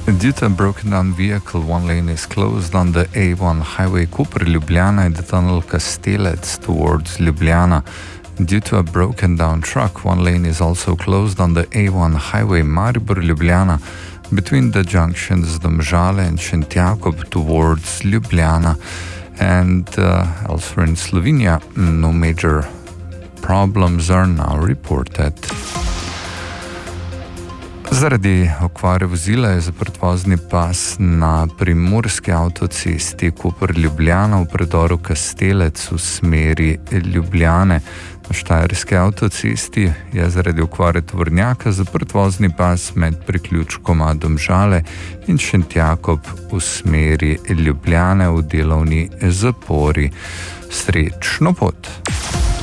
Due to a broken down vehicle, one lane is closed on the A1 highway Koper-Ljubljana in the tunnel Kastelec towards Ljubljana. Due to a broken down truck, one lane is also closed on the A1 highway Maribor-Ljubljana between the junctions Domžale and Šentjakov towards Ljubljana. And elsewhere in Slovenia, no major problems are now reported. Zaradi okvare vozila je zaprt vozni pas na primorski avtocesti Koper-Ljubljana v predoru Kastelec v smeri Ljubljane. Na štajerski avtocesti je zaradi okvare tovornjaka zaprt vozni pas med priključkoma Domžale in Šentjakov v smeri Ljubljane v delovni zapori. Srečno pot!